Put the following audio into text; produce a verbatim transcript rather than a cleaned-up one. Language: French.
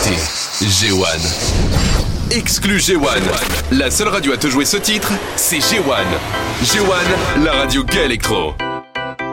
écoutez G un. Exclu G un. La seule radio à te jouer ce titre, c'est G un. G un, la radio gay électro.